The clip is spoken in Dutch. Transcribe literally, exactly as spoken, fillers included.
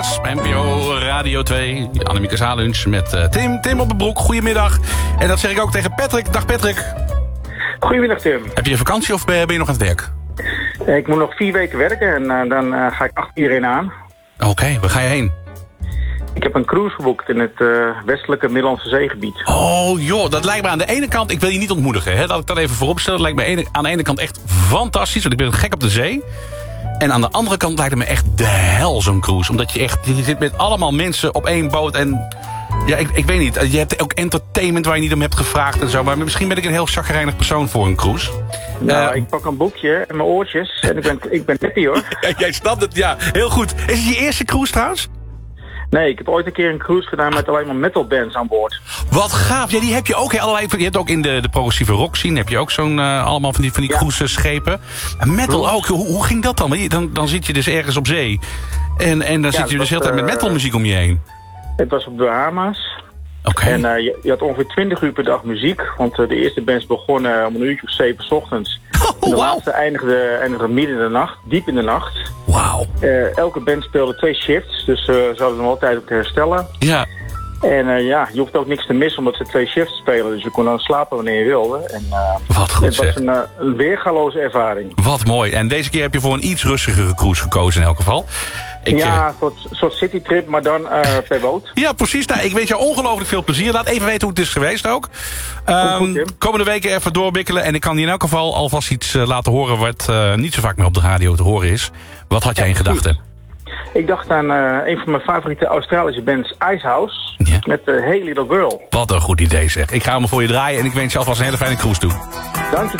Bij N P O Radio twee. Annemieke Zalunch met uh, Tim. Tim op de broek, goedemiddag. En dat zeg ik ook tegen Patrick. Dag Patrick. Goedemiddag Tim. Heb je vakantie of ben je nog aan het werk? Ik moet nog vier weken werken en uh, dan uh, ga ik acht iedereen aan. Oké, okay, waar ga je heen? Ik heb een cruise geboekt in het uh, westelijke Middellandse Zeegebied. Oh joh, dat lijkt me aan de ene kant... Ik wil je niet ontmoedigen, hè, dat ik dat even voorop stel. Dat lijkt me ene, aan de ene kant echt fantastisch, want ik ben gek op de zee. En aan de andere kant lijkt het me echt de hel, zo'n cruise. Omdat je echt... Je zit met allemaal mensen op één boot en... Ja, ik, ik weet niet. Je hebt ook entertainment waar je niet om hebt gevraagd en zo. Maar misschien ben ik een heel chagrijnig persoon voor een cruise. Nou, uh, ik pak een boekje en mijn oortjes. En ik ben, ik ben happy hoor. Ja, jij snapt het, ja. Heel goed. Is het je eerste cruise trouwens? Nee, ik heb ooit een keer een cruise gedaan met alleen maar metalbands aan boord. Wat gaaf. Ja, die heb je ook. Hè, allerlei, je hebt ook in de, de progressieve rock scene heb je ook zo'n uh, allemaal van die, van die ja. cruiseschepen. En metal ook. Hoe, hoe ging dat dan? Dan, dan zit je dus ergens op zee. En, en dan ja, zit je dus heel tijd met metalmuziek om je heen. Het was op de Bahama's. Okay. En uh, je, je had ongeveer twintig uur per dag muziek. Want uh, de eerste bands begonnen om een uurtje of zeven 's ochtends. Oh, en de wow. laatste eindigde, eindigde midden in de nacht, diep in de nacht. Wauw. Uh, elke band speelde twee shifts, dus uh, ze hadden nog wel tijd om te herstellen. Ja. En uh, ja, je hoeft ook niks te missen omdat ze twee shifts spelen. Dus je kon dan slapen wanneer je wilde. En, uh, Wat goed, het was zeg. een, uh, een weergaloze ervaring. Wat mooi. En deze keer heb je voor een iets rustigere cruise gekozen in elk geval. Ik, ja, een soort, soort citytrip, maar dan uh, per boot. Ja, precies. Nou, ik wens jou ongelooflijk veel plezier. Laat even weten hoe het is geweest ook. Um, goed, komende weken even doorbikkelen. En ik kan je in elk geval alvast iets uh, laten horen... wat uh, niet zo vaak meer op de radio te horen is. Wat had jij in gedachten? Ik dacht aan uh, een van mijn favoriete Australische bands, Icehouse. Ja. Met uh, Hey Little Girl. Wat een goed idee zeg. Ik ga hem voor je draaien en ik wens je alvast een hele fijne cruise toe. Dank je.